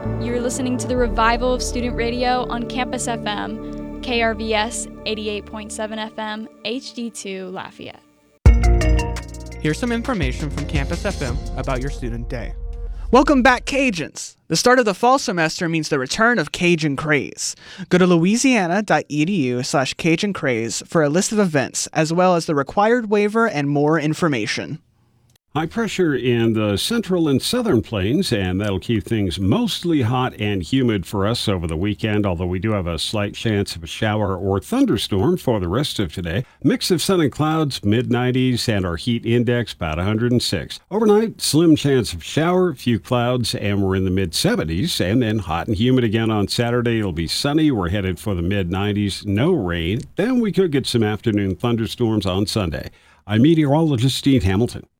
You're listening to the Revival of Student Radio on Campus FM, KRVS 88.7 FM, HD2 Lafayette. Here's some information from Campus FM about your student day. Welcome back, Cajuns! The start of the fall semester means the return of Cajun Craze. Go to louisiana.edu/Cajun Craze for a list of events, as well as the required waiver and more information. High pressure in the central and southern plains, and that'll keep things mostly hot and humid for us over the weekend, although we do have a slight chance of a shower or thunderstorm for the rest of today. Mix of sun and clouds, mid-90s, and our heat index about 106. Overnight, slim chance of shower, few clouds, and we're in the mid-70s. And then hot and humid again on Saturday. It'll be sunny. We're headed for the mid-90s, no rain. Then we could get some afternoon thunderstorms on Sunday. I'm meteorologist Steve Hamilton.